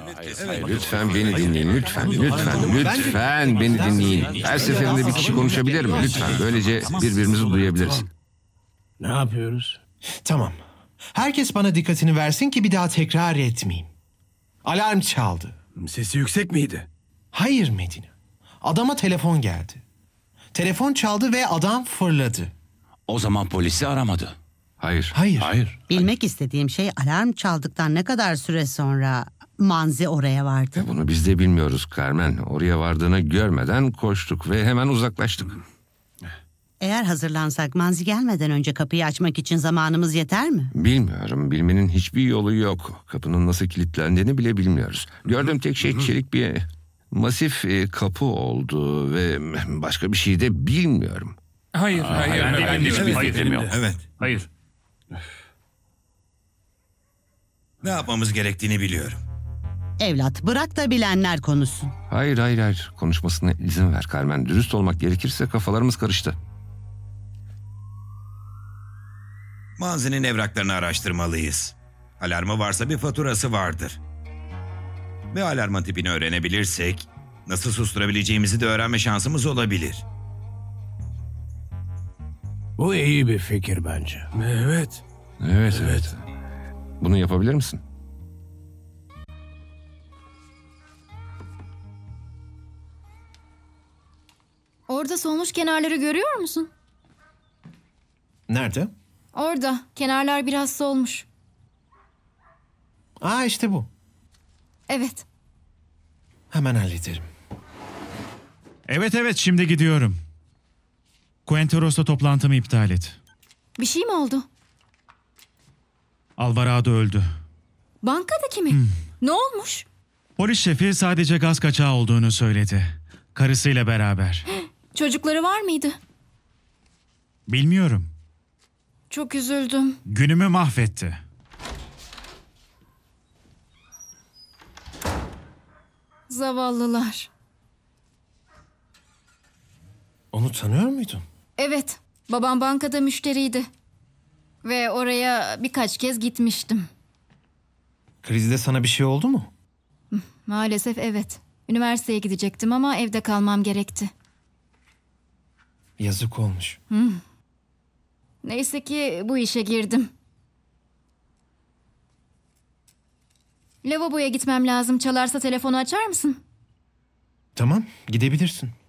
Lütfen beni dinleyin. Lütfen beni dinleyin. Her seferinde bir kişi konuşabilir mi? Lütfen. Böylece birbirimizi duyabiliriz. Ne yapıyoruz? Tamam. Herkes bana dikkatini versin ki bir daha tekrar etmeyeyim. Alarm çaldı. Sesi yüksek miydi? Hayır Medine. Adama telefon geldi. Telefon çaldı ve adam fırladı. O zaman polisi aramadı. Hayır. Bilmek istediğim şey alarm çaldıktan ne kadar süre sonra Manzi oraya vardı? Bunu biz de bilmiyoruz Carmen. Oraya vardığını görmeden koştuk ve hemen uzaklaştık. Eğer hazırlansak Manzi gelmeden önce kapıyı açmak için zamanımız yeter mi? Bilmiyorum. Bilmenin hiçbir yolu yok. Kapının nasıl kilitlendiğini bile bilmiyoruz. Gördüğüm tek şey çelik bir masif kapı oldu ve başka bir şey de bilmiyorum. Hayır. Evet. Hayır. Ne yapmamız gerektiğini biliyorum. Evlat bırak da bilenler konuşsun. Hayır. Konuşmasına izin ver Carmen. Dürüst olmak gerekirse kafalarımız karıştı. Manzi'nin evraklarını araştırmalıyız. Alarmı varsa bir faturası vardır. Ve alarmın tipini öğrenebilirsek nasıl susturabileceğimizi de öğrenme şansımız olabilir. Bu iyi bir fikir bence. Evet. Evet. Bunu yapabilir misin? Orada solmuş kenarları görüyor musun? Nerede? Orada. Kenarlar biraz solmuş. İşte bu. Evet. Hemen hallederim. Evet şimdi gidiyorum. Quenteros'ta toplantımı iptal et. Bir şey mi oldu? Alvarado öldü. Bankadaki mi? Ne olmuş? Polis şefi sadece gaz kaçağı olduğunu söyledi. Karısıyla beraber. Çocukları var mıydı? Bilmiyorum. Çok üzüldüm. Günümü mahvetti. Zavallılar. Onu tanıyor muydun? Evet. Babam bankada müşteriydi. Ve oraya birkaç kez gitmiştim. Krizde sana bir şey oldu mu? Maalesef evet. Üniversiteye gidecektim ama evde kalmam gerekti. Yazık olmuş. Neyse ki bu işe girdim. Lavaboya gitmem lazım. Çalarsa telefonu açar mısın? Tamam, gidebilirsin.